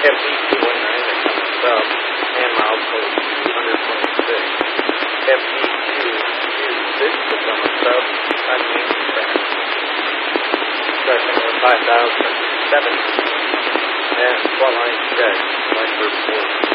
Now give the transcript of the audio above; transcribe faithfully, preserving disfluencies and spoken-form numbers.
F D two one nine is on the sub, and milepost two twenty-six. F D two two six is on the sub, unnamed track. Customer five thousand seven, and flight line check, line report.